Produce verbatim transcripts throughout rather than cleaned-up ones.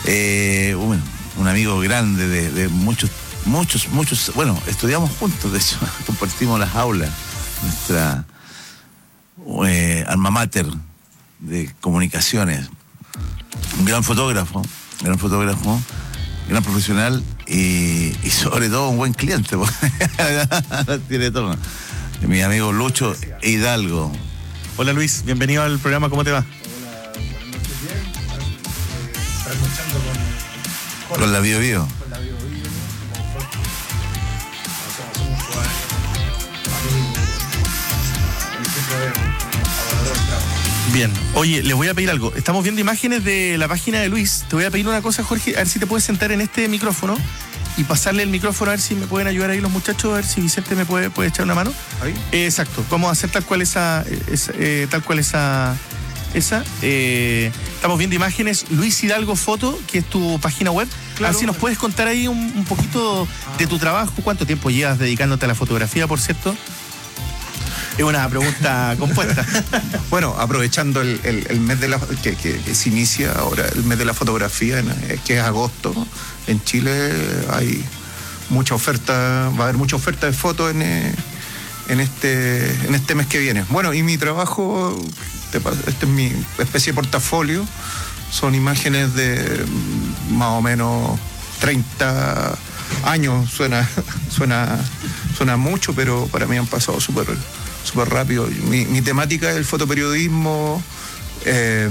Eh, un, un amigo grande de, de muchos, muchos, muchos, bueno, estudiamos juntos, de hecho, compartimos las aulas, nuestra eh, alma mater de comunicaciones. Un gran fotógrafo, gran fotógrafo, gran profesional y, y sobre todo un buen cliente. Tiene todo. Mi amigo Lucho Hidalgo. Hola Luis, bienvenido al programa, ¿cómo te va? Hola, buenas noches, bien. Eh, Estás luchando con, con... Con la Bio Bio. Con la Bio Bio, con Jorge. Hace muchos años. A mí, a mí siempre abordador el trabajo. Bien, oye, les voy a pedir algo. Estamos viendo imágenes de la página de Luis. Te voy a pedir una cosa, Jorge, a ver si te puedes sentar en este micrófono y pasarle el micrófono, a ver si me pueden ayudar ahí los muchachos, a ver si Vicente me puede, puede echar una mano. ¿Ahí? Eh, exacto, vamos a hacer tal cual esa, esa eh, tal cual esa, esa. Eh, estamos viendo imágenes, Luis Hidalgo Foto, que es tu página web. Claro. A ver si nos puedes contar ahí un, un poquito de tu trabajo, cuánto tiempo llevas dedicándote a la fotografía, por cierto. Es una pregunta compuesta. Bueno, aprovechando el, el, el mes de la que, que, que se inicia ahora, el mes de la fotografía, en, que es agosto, en Chile hay mucha oferta, va a haber mucha oferta de fotos en, en, este, en este mes que viene. Bueno, y mi trabajo, este es mi especie de portafolio, son imágenes de más o menos treinta años, suena, suena, suena mucho, pero para mí han pasado súper súper rápido. Mi, mi temática es el fotoperiodismo, eh,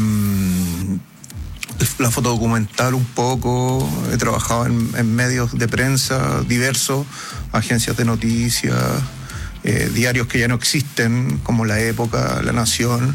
la fotodocumental un poco. He trabajado en, en medios de prensa diversos, agencias de noticias, eh, diarios que ya no existen, como La Época, La Nación.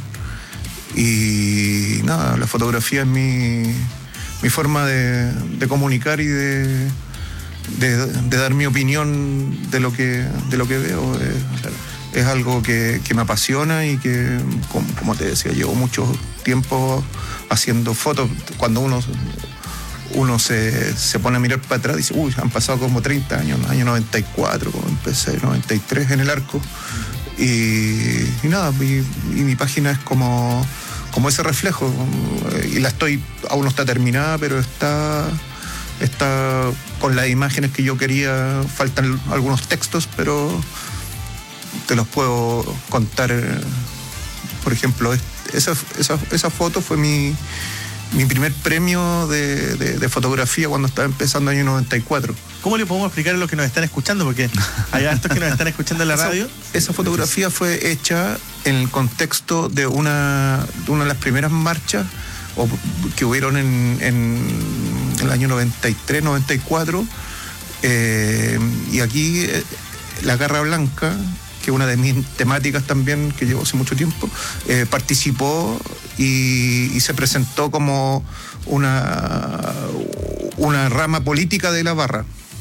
Y nada, la fotografía es mi, mi forma de, de comunicar y de, de, de dar mi opinión de lo que, de lo que veo. Eh, Es algo que, que me apasiona y que, como, como te decía, llevo mucho tiempo haciendo fotos. Cuando uno, uno se, se pone a mirar para atrás, dice, uy, han pasado como treinta años, en el año noventa y cuatro, como empecé, noventa y tres en el Arco. Y, y nada, y, y mi página es como, como ese reflejo. Y la estoy, aún no está terminada, pero está, está con las imágenes que yo quería. Faltan algunos textos, pero te los puedo contar. Por ejemplo, esa, esa, esa foto fue mi, mi primer premio de, de, de fotografía cuando estaba empezando en el año noventa y cuatro. ¿Cómo le podemos explicar a los que nos están escuchando? Porque hay hartos que nos están escuchando en la radio. Esa, esa fotografía fue hecha en el contexto de una de, una de las primeras marchas o, que hubieron en, en el año noventa y tres, noventa y cuatro. Eh, y aquí eh, la Garra Blanca, que es una de mis temáticas también, que llevo hace mucho tiempo, eh, participó y, y se presentó como una, una rama política de la barra.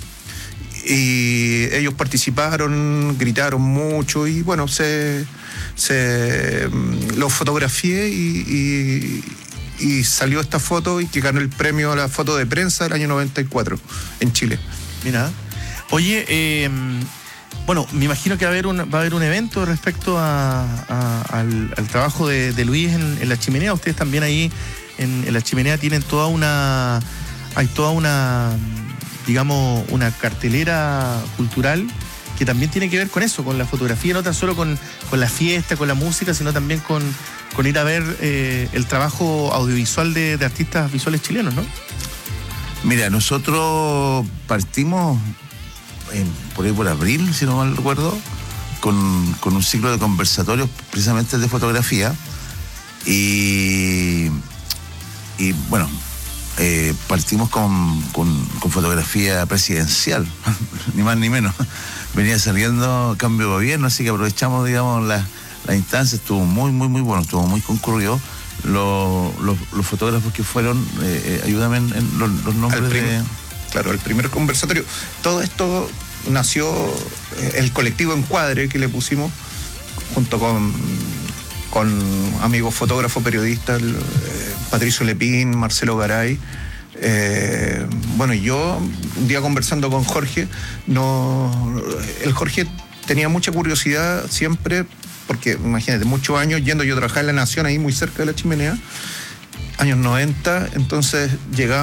Y ellos participaron, gritaron mucho y bueno, se, se lo fotografié y, y, y salió esta foto y que ganó el premio a la foto de prensa del año noventa y cuatro en Chile. Mira, oye, eh... bueno, me imagino que va a haber un, va a haber un evento respecto a, a, al, al trabajo de, de Luis en, en La Chimenea. Ustedes también ahí en, en La Chimenea tienen toda una, hay toda una, digamos, una cartelera cultural que también tiene que ver con eso, con la fotografía, no tan solo con, con la fiesta, con la música, sino también con, con ir a ver eh, el trabajo audiovisual de, de artistas visuales chilenos, ¿no? Mira, nosotros partimos En, por ahí por abril, si no mal recuerdo, con, con un ciclo de conversatorios precisamente de fotografía y, y bueno, eh, partimos con, con, con fotografía presidencial, ni más ni menos. Venía saliendo cambio de gobierno, así que aprovechamos, digamos, la, la instancia. Estuvo muy, muy, muy bueno, estuvo muy concurrido. Los, los, los fotógrafos que fueron, eh, ayúdame en, en los, los nombres de... Claro, el primer conversatorio. Todo esto nació, eh, el colectivo Encuadre que le pusimos junto con, con amigos fotógrafos, periodistas, el, eh, Patricio Lepín, Marcelo Garay. Eh, bueno, y yo un día conversando con Jorge, no, el Jorge tenía mucha curiosidad siempre, porque imagínate, muchos años yendo yo a trabajar en La Nación, ahí muy cerca de La Chimenea, años noventa, entonces llegaba